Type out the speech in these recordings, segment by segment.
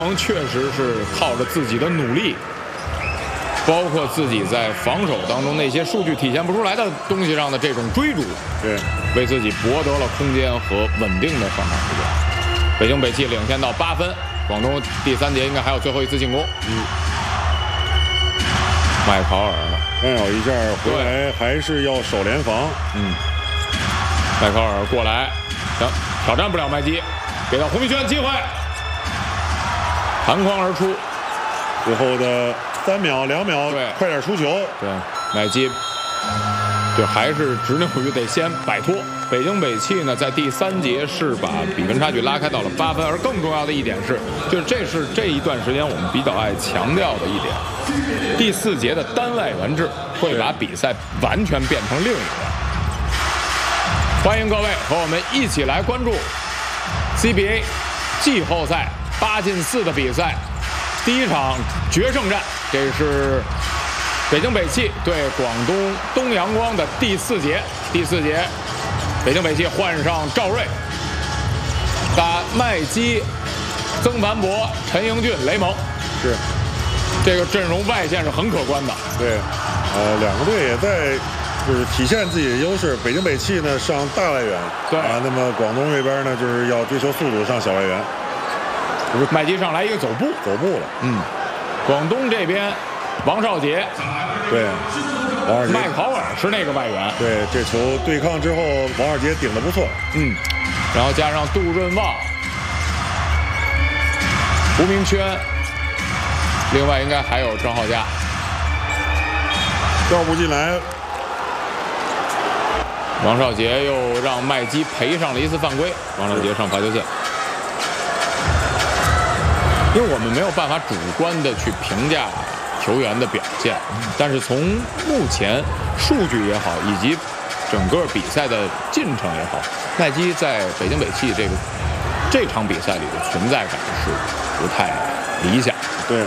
确实是靠着自己的努力，包括自己在防守当中那些数据体现不出来的东西上的这种追逐， 对， 为自己博得了空间和稳定的上场时间。北京北汽领先到8分，广东第3节应该还有最后一次进攻。麦考尔干扰一下回来，还是要守联防。 麦考尔过来，行，挑战不了麦基，给到胡明轩机会。弹框而出， 最后的3秒、2秒， 对， 快点出球。 对，麦基就还是执拗于得先摆脱。北京北汽呢，在第3节是把比分差距拉开到了8分，而更重要的一点是，就是这是这一段时间我们比较爱强调的一点，第4节的单外援制会把比赛完全变成另一个。欢迎各位和我们一起来关注 CBA 季后赛8进4的比赛，第1场决胜战，这是北京北汽对广东东阳光的第4节。第4节，北京北汽换上赵睿，打麦基、曾凡博、陈英俊、雷蒙， 是这个阵容外线是很可观的。 对，两个队也在就是体现自己的优势。北京北汽呢上大外援， 对那么广东这边呢就是要追求速度上小外援。 麦基上来一个走步了， 广东这边王少杰， 对，王二杰， 麦考尔是那个外援， 对，这球对抗之后，王二杰顶得不错， 然后加上杜润旺、胡明轩，另外应该还有郑浩佳， 调不进来， 王少杰又让麦基赔上了一次犯规，王少杰上罚球线。因为我们没有办法主观的去评价球员的表现，但是从目前数据也好，以及整个比赛的进程也好，麦基在北京北汽这场比赛里的存在感是不太理想。 对。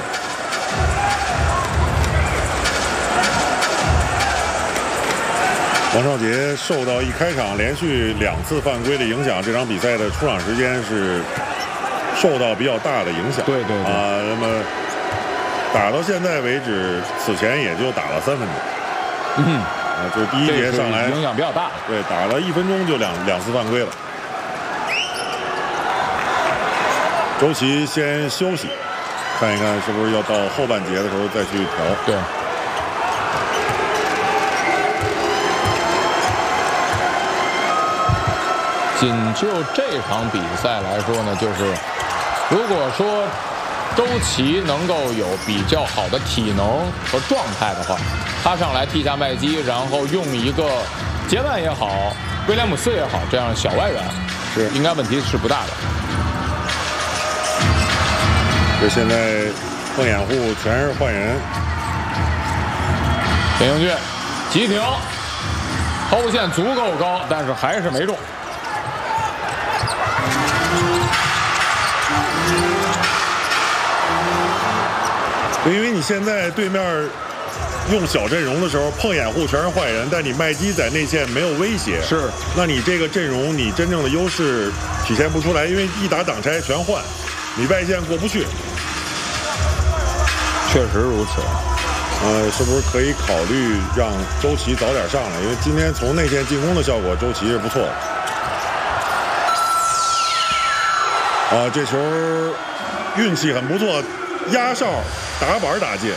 王少杰受到一开场连续2次犯规的影响，这场比赛的出场时间是受到比较大的影响。 对那么打到现在为止，此前也就打了3分钟。就是第1节上来影响比较大。 对，打了1分钟就两次犯规了。周琦先休息，看一看是不是要到后半节的时候再去调。 对。仅就这场比赛来说呢，就是如果说周琦能够有比较好的体能和状态的话，他上来替下麦基，然后用一个杰曼也好，威廉姆斯也好，这样小外援是应该问题是不大的。 这现在碰掩护全是换人， 陈英俊急停，后线足够高，但是还是没中。 因为你现在对面用小阵容的时候碰掩护全是坏人，但你麦基在内线没有威胁， 是， 那你这个阵容你真正的优势体现不出来，因为一打挡拆全换，你外线过不去。 确实如此。 是不是可以考虑让周琦早点上来？因为今天从内线进攻的效果，周琦是不错的。这球运气很不错，压哨打板打进。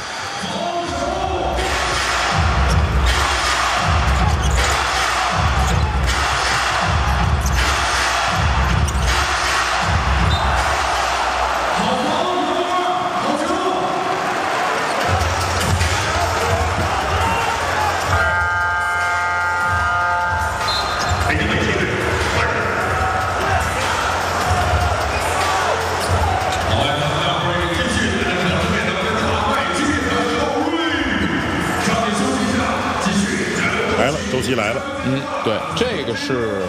周琦来了， 对，这个是，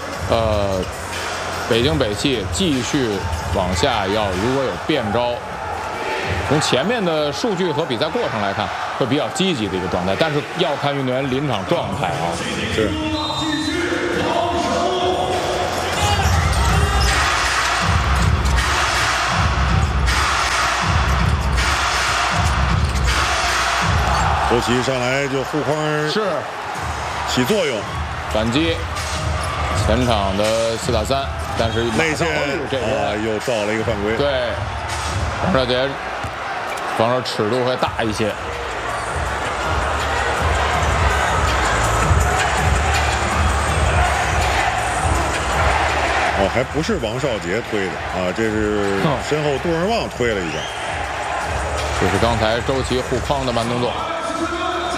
北京北汽继续往下如果有变招，从前面的数据和比赛过程来看，会比较积极的一个状态，但是要看运动员临场状态啊。 是。 周琦上来就护框是起作用， 反击，前场的4打3，但是内线这又造了一个犯规。 对，王少杰防守尺度会大一些。 哦，还不是王少杰推的啊，这是身后杜仁旺推了一下。 这是刚才周琦护框的慢动作。